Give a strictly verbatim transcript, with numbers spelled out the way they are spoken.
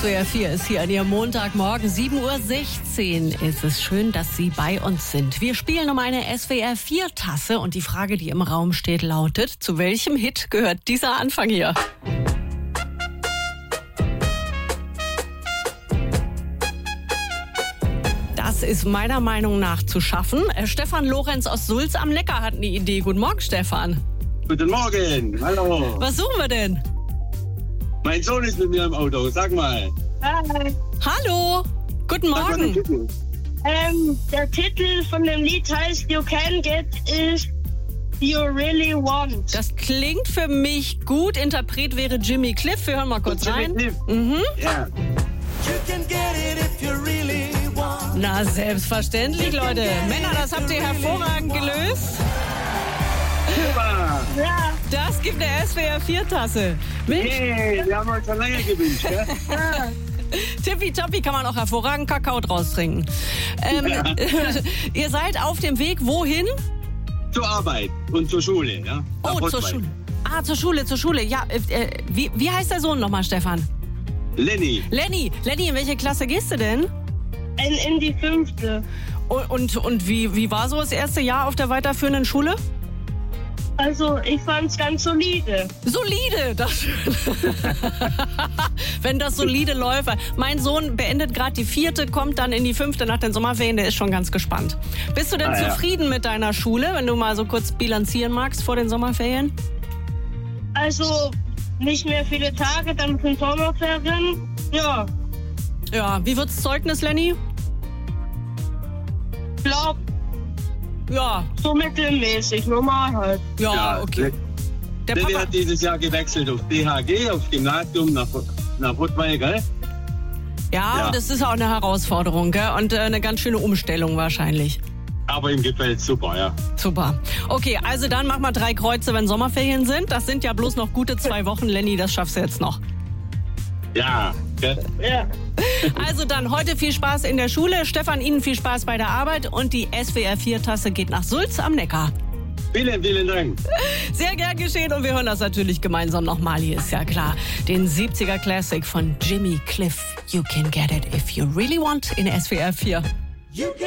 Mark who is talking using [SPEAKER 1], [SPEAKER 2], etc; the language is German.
[SPEAKER 1] S W R vier ist hier an Ihrem Montagmorgen. sieben Uhr sechzehn ist es. Schön, dass Sie bei uns sind. Wir spielen um eine S W R vier Tasse und die Frage, die im Raum steht, lautet: Zu welchem Hit gehört dieser Anfang hier? Das ist meiner Meinung nach zu schaffen. Äh, Stefan Lorenz aus Sulz am Neckar hat eine Idee. Guten Morgen, Stefan.
[SPEAKER 2] Guten Morgen, hallo.
[SPEAKER 1] Was suchen wir denn?
[SPEAKER 2] Mein Sohn ist mit mir im Auto, sag mal.
[SPEAKER 3] Hi.
[SPEAKER 1] Hallo, guten
[SPEAKER 2] Sag mal den
[SPEAKER 1] Morgen.
[SPEAKER 2] Titel.
[SPEAKER 3] Ähm, der Titel von dem Lied heißt You Can Get If You Really Want.
[SPEAKER 1] Das klingt für mich gut. Interpret wäre Jimmy Cliff. Wir hören mal kurz
[SPEAKER 2] Jimmy
[SPEAKER 1] rein.
[SPEAKER 2] Cliff.
[SPEAKER 1] Mhm.
[SPEAKER 2] Ja.
[SPEAKER 1] Na, selbstverständlich, Leute. Männer, das habt ihr hervorragend gelöst.
[SPEAKER 2] Super.
[SPEAKER 3] Ja,
[SPEAKER 1] Das gibt eine S W R vier Tasse. Mensch,
[SPEAKER 2] Hey, wir haben uns schon lange gewünscht, gell?
[SPEAKER 3] ja.
[SPEAKER 1] tippitoppi, kann man auch hervorragend Kakao draus trinken. Ähm,
[SPEAKER 2] Ja.
[SPEAKER 1] Ihr seid auf dem Weg wohin?
[SPEAKER 2] Zur Arbeit und zur Schule, ja? Nach
[SPEAKER 1] Oh, zur
[SPEAKER 2] Rottweil.
[SPEAKER 1] Schule. Ah, zur Schule, zur Schule. Ja, äh, wie, wie heißt der Sohn nochmal, Stefan?
[SPEAKER 2] Lenny,
[SPEAKER 1] Lenny. Lenny, in welche Klasse gehst du denn?
[SPEAKER 3] In, in die fünfte.
[SPEAKER 1] Und, und, und wie, wie war so das erste Jahr auf der weiterführenden Schule?
[SPEAKER 3] Also, ich fand's ganz solide.
[SPEAKER 1] Solide, das wenn das solide läuft. Mein Sohn beendet gerade die vierte, kommt dann in die fünfte nach den Sommerferien, der ist schon ganz gespannt. Bist du denn
[SPEAKER 2] Ah, ja.
[SPEAKER 1] zufrieden mit deiner Schule, wenn du mal so kurz bilanzieren magst vor den Sommerferien?
[SPEAKER 3] Also, nicht mehr viele Tage, dann sind Sommerferien. Ja,
[SPEAKER 1] Ja, wie wird's Zeugnis, Lenny?
[SPEAKER 3] glaub,
[SPEAKER 1] Ja,
[SPEAKER 3] so mittelmäßig, normal halt.
[SPEAKER 1] ja,
[SPEAKER 2] ja,
[SPEAKER 1] okay. Der
[SPEAKER 2] Lenny
[SPEAKER 1] Papa,
[SPEAKER 2] hat dieses Jahr gewechselt auf D H G, aufs Gymnasium nach, nach Rottweil, gell?
[SPEAKER 1] ja,
[SPEAKER 2] Ja.
[SPEAKER 1] und das ist auch eine Herausforderung, gell? Und äh, eine ganz schöne Umstellung wahrscheinlich.
[SPEAKER 2] Aber ihm gefällt super, ja.
[SPEAKER 1] Super. Okay, also dann mach mal drei Kreuze, wenn Sommerferien sind. Das sind ja bloß noch gute zwei Wochen, Lenny, das schaffst du jetzt noch.
[SPEAKER 2] Ja, gell?
[SPEAKER 3] Ja.
[SPEAKER 1] Also dann heute viel Spaß in der Schule. Stefan, Ihnen viel Spaß bei der Arbeit. Und die S W R vier Tasse geht nach Sulz am Neckar.
[SPEAKER 2] Vielen, vielen Dank.
[SPEAKER 1] Sehr gern geschehen und wir hören das natürlich gemeinsam nochmal. Hier ist ja klar, den siebziger Classic von Jimmy Cliff. You can get it if you really want in S W R vier.